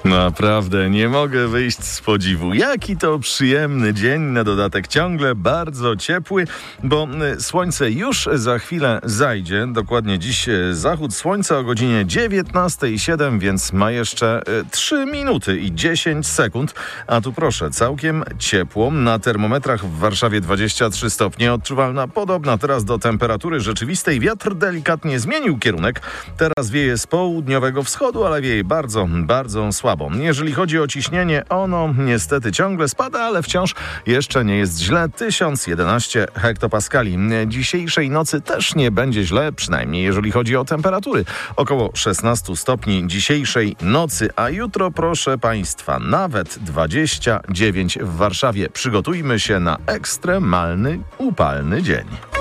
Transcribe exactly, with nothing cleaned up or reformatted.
Naprawdę nie mogę wyjść z podziwu. Jaki to przyjemny dzień, na dodatek ciągle bardzo ciepły, bo słońce już za chwilę zajdzie. Dokładnie dziś zachód słońca o godzinie dziewiętnasta siedem, więc ma jeszcze trzy minuty i dziesięć sekund. A tu proszę, całkiem ciepło. Na termometrach w Warszawie dwadzieścia trzy stopnie. Odczuwalna podobna teraz do temperatury rzeczywistej. Wiatr delikatnie zmienił kierunek. Teraz wieje z południowego wschodu, ale wieje bardzo, bardzo słabo. Jeżeli chodzi o ciśnienie, ono niestety ciągle spada, ale wciąż jeszcze nie jest źle. tysiąc jedenaście hektopaskali. Dzisiejszej nocy też nie będzie źle, przynajmniej jeżeli chodzi o temperatury. Około szesnaście stopni dzisiejszej nocy, a jutro, proszę Państwa, nawet dwadzieścia dziewięć w Warszawie. Przygotujmy się na ekstremalny, upalny dzień.